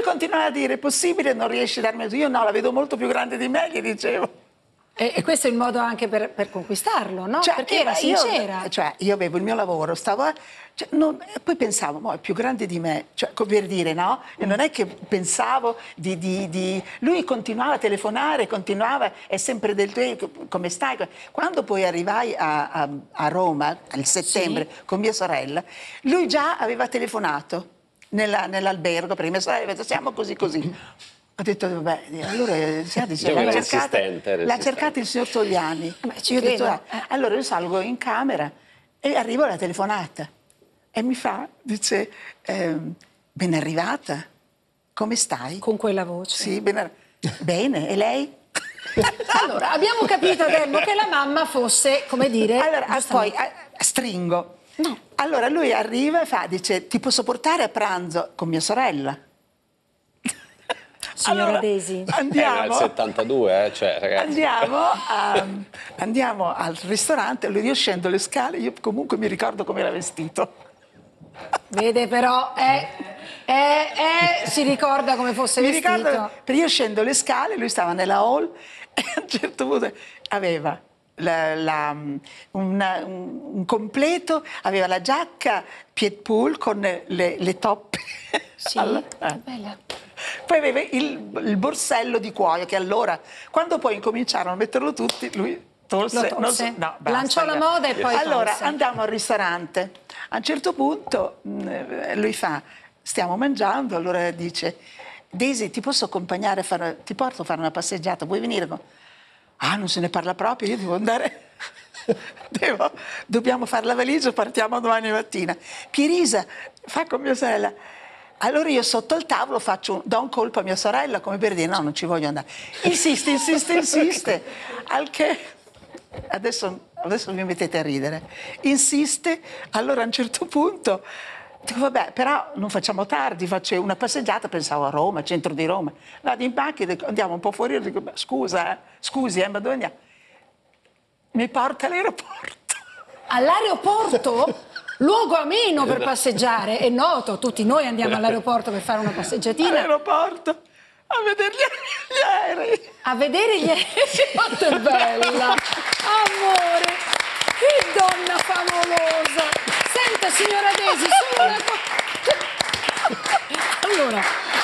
continuava a dire, è possibile, non riesci a darmi... Io no, la vedo molto più grande di me, gli dicevo. E questo è il modo anche per conquistarlo, no? Cioè, perché era sincera. Io avevo il mio lavoro, poi pensavo, è più grande di me, cioè, per dire, no? E non è che pensavo Lui continuava a telefonare, continuava, è sempre del tuo, come stai? Quando poi arrivai a Roma, nel settembre, con mia sorella, lui già aveva telefonato nell'albergo, perché mia sorella aveva detto, siamo così così. Ho detto, vabbè, allora l'ha cercato il signor Togliani. Io ho detto, allora io salgo in camera e arrivo alla telefonata. E mi dice, ben arrivata, come stai? Con quella voce. Sì, bene, e lei? Allora, abbiamo capito, Adelmo, che la mamma fosse, come dire... Allora, poi stringo. No. Allora lui arriva e dice, ti posso portare a pranzo con mia sorella? Signora Desi. Andiamo. Nel 72, cioè, ragazzi. Andiamo al ristorante, io scendo le scale, io comunque mi ricordo come era vestito. Vede però, si ricorda come fosse vestito. Ricordo, perché io scendo le scale, lui stava nella hall e a un certo punto aveva un completo, aveva la giacca Pied Paul con le toppe. Sì, bella. Poi aveva il borsello di cuoio che allora, quando poi incominciarono a metterlo tutti, lui tolse. Lanciò la moda e poi allora tolse. andiamo al ristorante. A un certo punto lui stiamo mangiando, allora dice, Daisy, ti posso accompagnare, ti porto a fare una passeggiata, vuoi venire? Ah, non se ne parla proprio, io devo andare... Dobbiamo fare la valigia, partiamo domani mattina. Pierisa fa con mia sorella. Allora io sotto il tavolo do un colpo a mia sorella come per dire no, non ci voglio andare. Insiste, al che adesso mi mettete a ridere. Insiste, allora a un certo punto dico vabbè, però non facciamo tardi, faccio una passeggiata, pensavo a Roma, centro di Roma. Vado in macchina, andiamo un po' fuori, dico scusi, ma dove andiamo? Mi porta all'aeroporto. All'aeroporto? Luogo ameno per passeggiare, è noto, tutti noi andiamo all'aeroporto per fare una passeggiatina. All'aeroporto, a vedere gli aerei. A vedere gli aerei, quanto è bella! Amore, che donna favolosa! Senta, signora Desi, solo una cosa... Allora...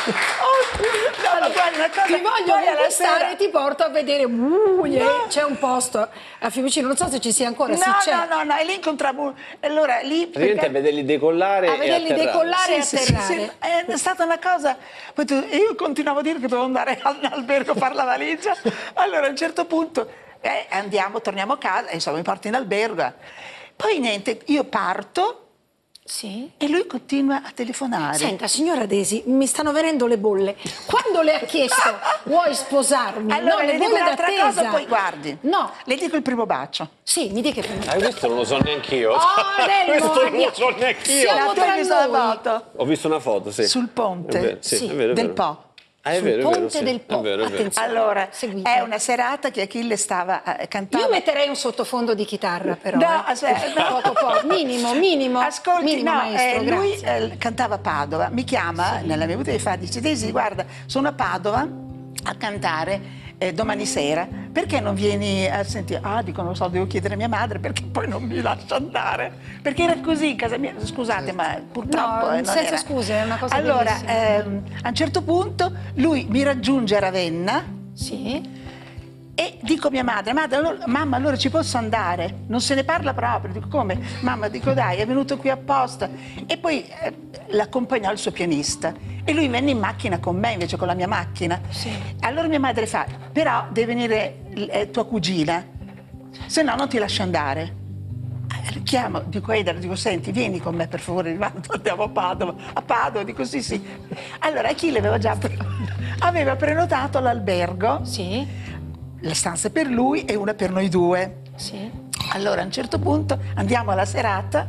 ti voglio conquistare e ti porto a vedere c'è un posto a Fiumicino, non so se ci sia ancora. No, e lì incontriamo, allora lì praticamente a vederli decollare e atterrare. Sì, è stata una cosa, io continuavo a dire che dovevo andare all'albergo a fare la valigia, allora a un certo punto torniamo a casa, insomma mi porto in albergo, poi niente, io parto. Sì. E lui continua a telefonare. Senta, signora Desi, mi stanno venendo le bolle. Quando le ha chiesto vuoi sposarmi? Allora, le dico un'altra cosa, poi guardi. No. Le dico il primo bacio. Sì, mi dica il primo bacio. Questo non lo so neanch'io. Questo non lo so neanch'io. Siamo tra noi. Ho visto una foto, sì. Sul ponte è vero, del Po. È vero, Ponte del Po. Attenzione. Allora, seguite. È una serata che Achille stava cantando. Io metterei un sottofondo di chitarra, però. No, aspetta, poco. Minimo. Ascolti, minimo, maestro, lui cantava a Padova, mi chiama nella mia vita e dice Desi, guarda, sono a Padova a cantare domani sera, perché non vieni a sentire? Dico, non so, devo chiedere a mia madre perché poi non mi lascia andare, perché era così in casa mia, scusate, ma purtroppo no, non senza era. Scuse, è una cosa allora, bellissima. A un certo punto lui mi raggiunge a Ravenna. Sì. E dico a mia madre, mamma, allora ci posso andare? Non se ne parla proprio. Dico, come? Mamma, dico, dai, è venuto qui apposta. E poi l'accompagnò il suo pianista. E lui venne in macchina con me, invece con la mia macchina. Sì. Allora mia madre fa, però deve venire tua cugina, se no non ti lascio andare. Chiamo, dico, Eder, dico, senti, vieni con me per favore, andiamo a Padova, dico sì. Allora Achille aveva prenotato l'albergo. Sì. Le stanze per lui e una per noi due. Sì. Allora a un certo punto andiamo alla serata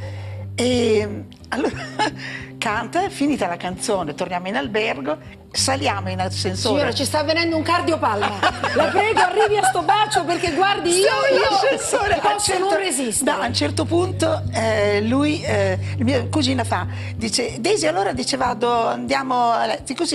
e allora canta, finita la canzone, torniamo in albergo, saliamo in ascensore. Signora, ci sta avvenendo un cardiopalma. La prego, arrivi a sto bacio perché guardi, io posso non resistere. No, a un certo punto mia cugina dice, Daisy, allora dice andiamo a letto, così